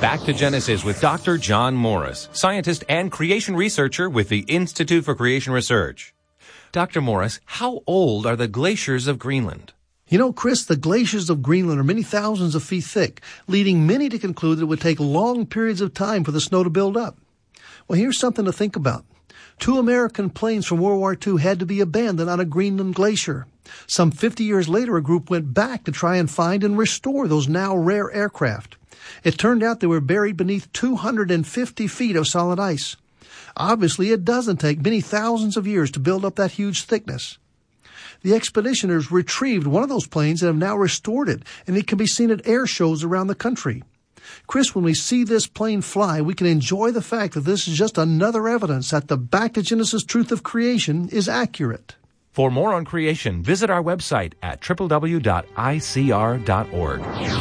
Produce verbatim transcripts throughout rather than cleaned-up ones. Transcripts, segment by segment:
Back to Genesis with Doctor John Morris, scientist and creation researcher with the Institute for Creation Research. Doctor Morris, how old are the glaciers of Greenland? You know, Chris, the glaciers of Greenland are many thousands of feet thick, leading many to conclude that it would take long periods of time for the snow to build up. Well, here's something to think about. Two American planes from World War Two had to be abandoned on a Greenland glacier. Some fifty years later, a group went back to try and find and restore those now rare aircraft. It turned out they were buried beneath two hundred fifty feet of solid ice. Obviously, it doesn't take many thousands of years to build up that huge thickness. The expeditioners retrieved one of those planes and have now restored it, and it can be seen at air shows around the country. Chris, when we see this plane fly, we can enjoy the fact that this is just another evidence that the Back to Genesis truth of creation is accurate. For more on creation, visit our website at w w w dot i c r dot org.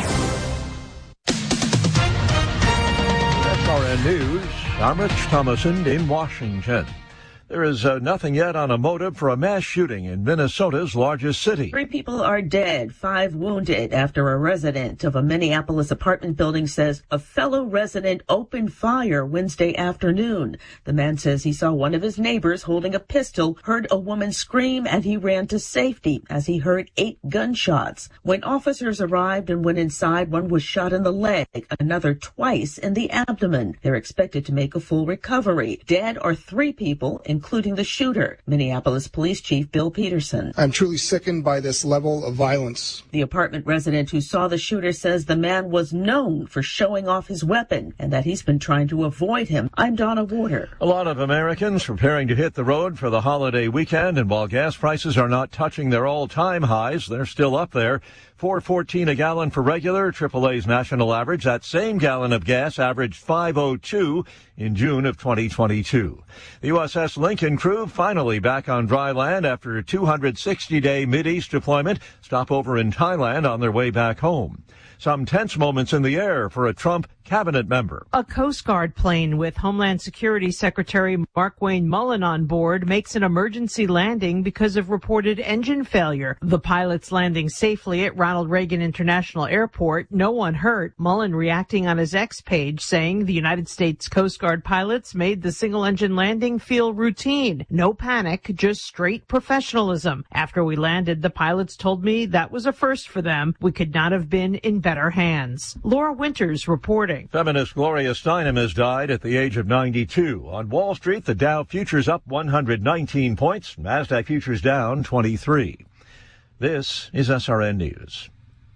S R N News, I'm Rich Thomason in Washington. There is uh, nothing yet on a motive for a mass shooting in Minnesota's largest city. Three people are dead, five wounded, after a resident of a Minneapolis apartment building says a fellow resident opened fire Wednesday afternoon. The man says he saw one of his neighbors holding a pistol, heard a woman scream, and he ran to safety as he heard eight gunshots. When officers arrived and went inside, one was shot in the leg, another twice in the abdomen. They're expected to make a full recovery. Dead are three people, including the shooter, Minneapolis Police Chief Bill Peterson. I'm truly sickened by this level of violence. The apartment resident who saw the shooter says the man was known for showing off his weapon and that he's been trying to avoid him. I'm Donna Warder. A lot of Americans preparing to hit the road for the holiday weekend, and while gas prices are not touching their all-time highs, they're still up there. four fourteen a gallon for regular, triple A's national average. That same gallon of gas averaged five oh two in June of twenty twenty-two. The U S S Lincoln crew finally back on dry land after a two hundred sixty day Mideast deployment, stopover in Thailand on their way back home. Some tense moments in the air for a Trump cabinet member. A Coast Guard plane with Homeland Security Secretary Markwayne Mullin on board makes an emergency landing because of reported engine failure. The pilots landing safely at Ronald Reagan International Airport. No one hurt. Mullin reacting on his X page saying the United States Coast Guard pilots made the single-engine landing feel routine. No panic, just straight professionalism. After we landed, the pilots told me that was a first for them. We could not have been in better hands. Laura Winters reporting. Feminist Gloria Steinem has died at the age of ninety-two. On Wall Street, the Dow futures up one hundred nineteen points, NASDAQ futures down twenty-three. This is S R N News.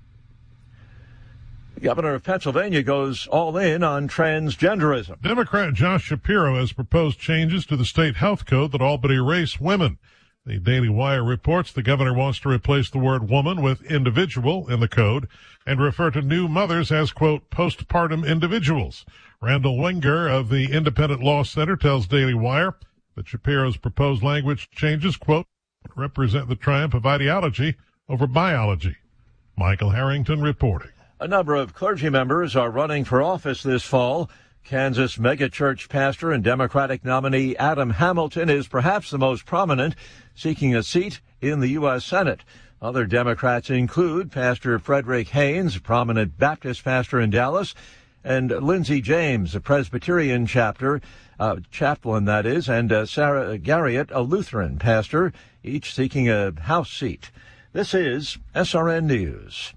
The governor of Pennsylvania goes all in on transgenderism. Democrat Josh Shapiro has proposed changes to the state health code that all but erase women. The Daily Wire reports the governor wants to replace the word woman with individual in the code and refer to new mothers as, quote, postpartum individuals. Randall Wenger of the Independent Law Center tells Daily Wire that Shapiro's proposed language changes, quote, represent the triumph of ideology over biology. Michael Harrington reporting. A number of clergy members are running for office this fall. Kansas megachurch pastor and Democratic nominee Adam Hamilton is perhaps the most prominent, seeking a seat in the U S Senate. Other Democrats include Pastor Frederick Haynes, a prominent Baptist pastor in Dallas, and Lindsey James, a Presbyterian chapter, uh, chaplain that is, and uh, Sarah Garriott, a Lutheran pastor, each seeking a House seat. This is S R N News.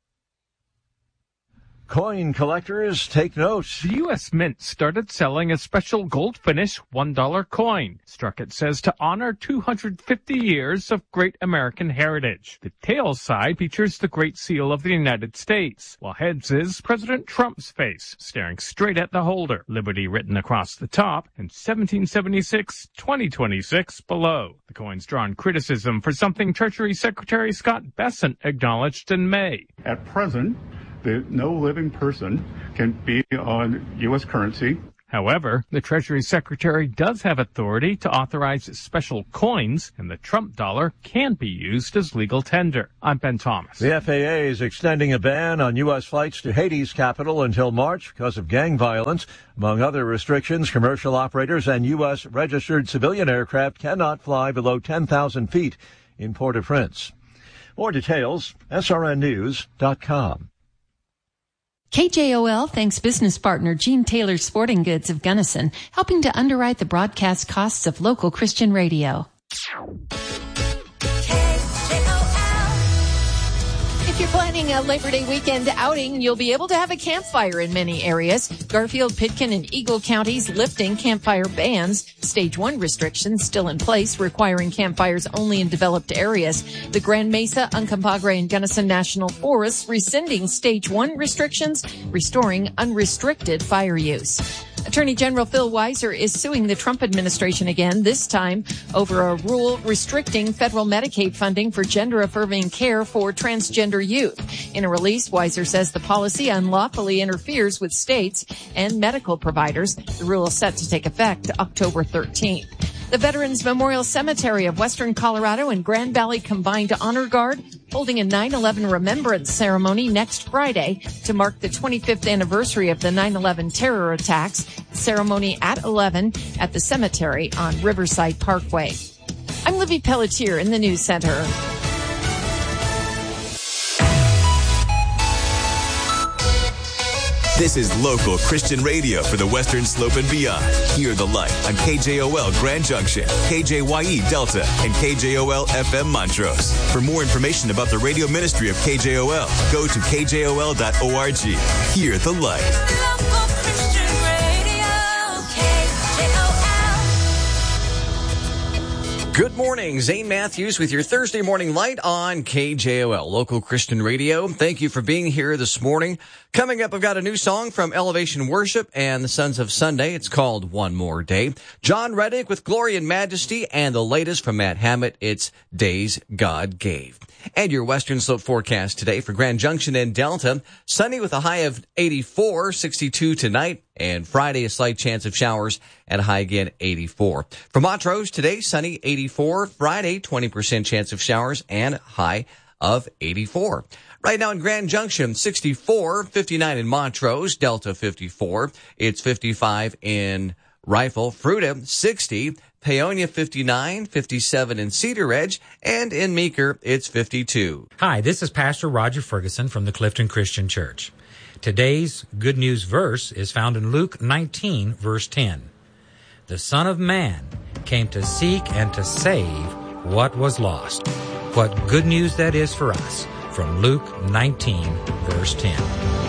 Coin collectors, take note. The U S Mint started selling a special gold finish one dollar coin. Struck, it says, to honor two hundred fifty years of great American heritage. The tail side features the Great Seal of the United States, while heads is President Trump's face, staring straight at the holder. Liberty written across the top, and seventeen seventy-six to twenty twenty-six below. The coin's drawn criticism for something Treasury Secretary Scott Bessent acknowledged in May. At present, the, no living person can be on U S currency. However, the Treasury Secretary does have authority to authorize special coins, and the Trump dollar can be used as legal tender. I'm Ben Thomas. The F A A is extending a ban on U S flights to Haiti's capital until March because of gang violence. Among other restrictions, commercial operators and U S registered civilian aircraft cannot fly below ten thousand feet in Port-au-Prince. More details, S R N news dot com. K J O L thanks business partner Gene Taylor Sporting Goods of Gunnison, helping to underwrite the broadcast costs of local Christian radio. If you're planning a Labor Day weekend outing, you'll be able to have a campfire in many areas. Garfield, Pitkin, and Eagle counties lifting campfire bans. Stage one restrictions still in place, requiring campfires only in developed areas. The Grand Mesa, Uncompahgre, and Gunnison National Forests rescinding stage one restrictions, restoring unrestricted fire use. Attorney General Phil Weiser is suing the Trump administration again, this time over a rule restricting federal Medicaid funding for gender-affirming care for transgender youth. In a release, Weiser says the policy unlawfully interferes with states and medical providers. The rule is set to take effect October thirteenth. The Veterans Memorial Cemetery of Western Colorado and Grand Valley Combined Honor Guard holding a nine eleven remembrance ceremony next Friday to mark the twenty-fifth anniversary of the nine eleven terror attacks. Ceremony at eleven at the cemetery on Riverside Parkway. I'm Libby Pelletier in the News Center. This is local Christian radio for the Western Slope and beyond. Hear the light on K J O L Grand Junction, K J Y E Delta, and K J O L F M Montrose. For more information about the radio ministry of K J O L, go to K J O L dot org. Hear the light. Good morning, Zane Matthews with your Thursday morning light on K J O L, local Christian radio. Thank you for being here this morning. Coming up, I've got a new song from Elevation Worship and the Sons of Sunday. It's called One More Day. John Reddick with Glory and Majesty, and the latest from Matt Hammett, it's Days God Gave. And your Western Slope forecast today for Grand Junction and Delta. Sunny with a high of eighty-four, sixty-two tonight, and Friday a slight chance of showers at a high again eighty-four. For Montrose today, sunny eighty-four, Friday twenty percent chance of showers and high of eighty-four. Right now in Grand Junction, sixty-four, fifty-nine in Montrose, Delta fifty-four. It's fifty-five in Rifle, Fruita sixty, Paonia fifty-nine, fifty-seven in Cedar Edge, and in Meeker, it's fifty-two. Hi, this is Pastor Roger Ferguson from the Clifton Christian Church. Today's good news verse is found in Luke nineteen, verse ten. The Son of Man came to seek and to save what was lost. What good news that is for us from Luke nineteen, verse ten.